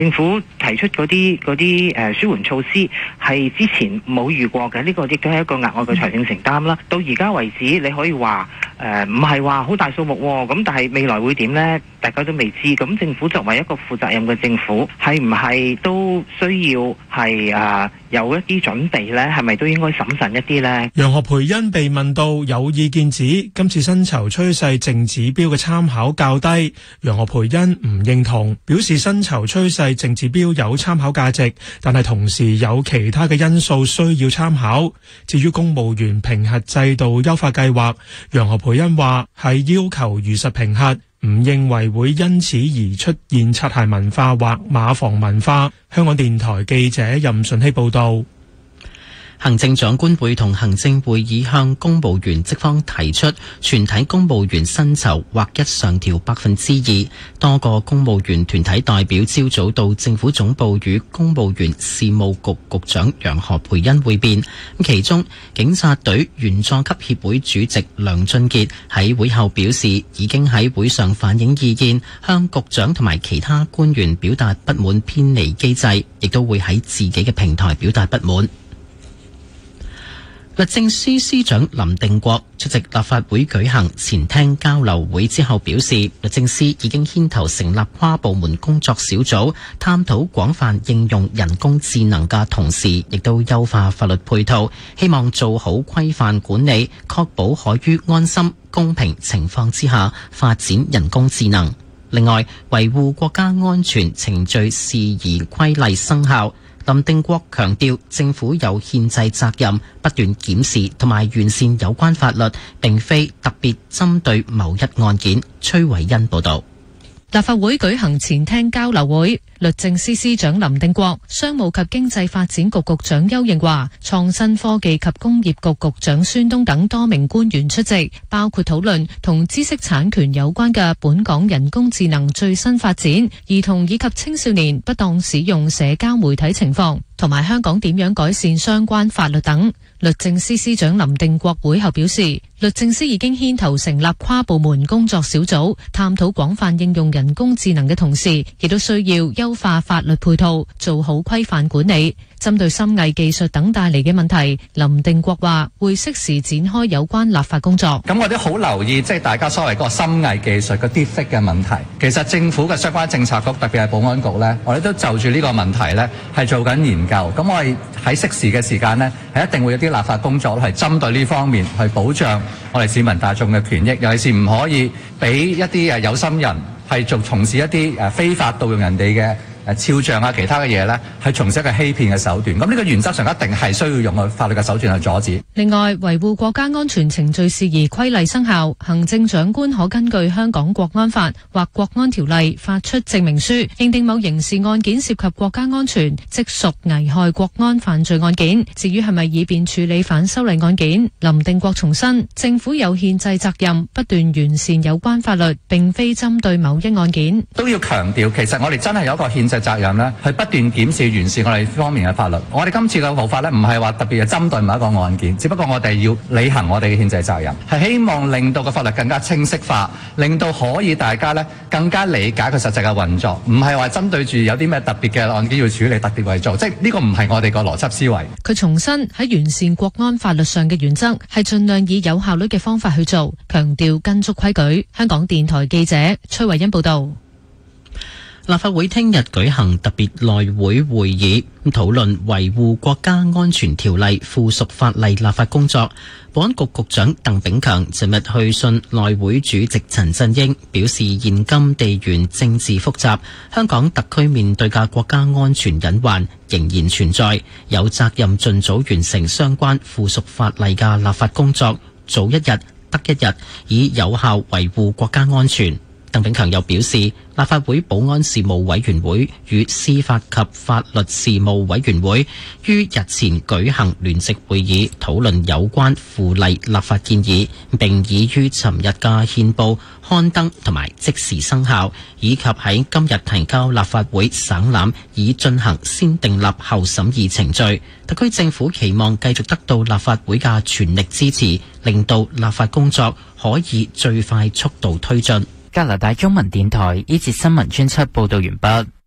政府提出嗰啲舒緩措施係之前冇遇過嘅，呢個亦都係一個額外嘅財政承擔啦。到而家為止，你可以話唔係話好大數目喎，咁但係未來會點呢？大家都未知。咁政府作為一個負責任嘅政府，係唔係都需要係有一啲準備呢？係咪都應該審慎一啲呢？ 楊何蓓茵被問到有意見指今次薪酬趨勢淨指標嘅參考較低，楊何蓓茵唔認同，表示薪酬趨勢淨指標有參考價值，但係同時有其他嘅因素需要參考。至於公務員評核制度優化計劃，楊何蓓茵話係要求如實評核，唔認為會因此而出現擦鞋文化或馬房文化。香港電台記者任順希報導。 行政長官會同行政會議向公務員職方提出全體公務員薪酬劃一上調2%。多個公務員團體代表朝早到政府總部與公務員事務局局長楊何蓓茵會面。其中，警察隊員佐級協會主席梁俊傑喺會後表示，已經喺會上反映意見，向局長同埋其他官員表達不滿偏離機制，亦都會喺自己嘅平台表達不滿。律政司司長林定國出席立法會舉行前廳交流會之後表示，律政司已經牽頭成立跨部門工作小組，探討廣泛應用人工智能嘅同時，亦都優化法律配套，希望做好規範管理，確保可於安心、公平情況之下發展人工智能。另外，維護國家安全程序事宜規例生效。林定國強調，政府有憲制責任不斷檢視同埋完善有關法律，並非特別針對某一案件。崔偉恩報導。 立法會舉行前廳交流會，律政司司長林定國、商務及經濟發展局局長丘應樺、創新科技及工業局局長孫東等多名官員出席，包括討論同知識產權有關嘅本港人工智能最新發展、兒童以及青少年不當使用社交媒體情況，同埋香港點樣改善相關法律等。律政司司長林定國會後表示，律政司已經牽頭成立跨部門工作小組，探討廣泛應用人工智能嘅同時，亦都需要優化法律配套，做好規範管理。針對深偽技術等帶嚟嘅問題，林定國話會適時展開有關立法工作。 咁我哋好留意，即係大家所謂嗰個深偽技術嘅 deepfake 嘅問題。其實政府嘅相關政策局，特別係保安局呢，我哋都就住呢個問題呢係做緊研究。咁我哋喺適時嘅時間呢，係一定會有啲立法工作係針對呢方面去保障我哋市民大眾嘅權益，尤其是唔可以俾一啲有心人係從事一啲非法盜用人哋嘅肖像啊，其他嘅嘢呢，係從事一個欺騙嘅手段。咁呢個原則上一定係需要用個法律嘅手段去阻止。 另外，維護國家安全程序事宜規例生效，行政長官可根據香港國安法或國安條例發出證明書，認定某刑事案件涉及國家安全，即屬危害國安犯罪案件。至於係咪以便處理反修例案件，林定國重申，政府有憲制責任不斷完善有關法律，並非針對某一案件。 都要強調，其實我哋真係有一個憲制責任呢，係不斷檢視完善我哋方面嘅法律。我哋今次嘅步伐呢，唔係話特別係針對某一個案件，只不過我哋要履行我哋嘅憲制責任，係希望令到個法律更加清晰化，令到可以大家呢更加理解佢實際嘅運作，唔係話針對住有啲咩特別嘅案件要處理特別為做，即係呢個唔係我哋個邏輯思維。 佢重申喺完善國安法律上嘅原則係盡量以有效率嘅方法去做，強調跟足規矩。香港電台記者崔慧欣報道。 立法會聽日舉行特別內會會議，討論維護國家安全條例附屬法例立法工作。保安局局長鄧炳強尋日去信內會主席陳振英，表示現今地緣政治複雜，香港特區面對嘅國家安全隱患仍然存在，有責任盡早完成相關附屬法例嘅立法工作，早一日得一日，以有效維護國家安全。鄧炳強又表示，立法會保安事務委員會與司法及法律事務委員會於日前舉行聯席會議，討論有關附例立法建議，並已於尋日嘅憲報刊登同埋即時生效，以及喺今日提交立法會省覽，以進行先訂立後審議程序。特區政府期望繼續得到立法會嘅全力支持，令到立法工作可以最快速度推進。 加拿大中文電台呢節新聞專輯報道完畢。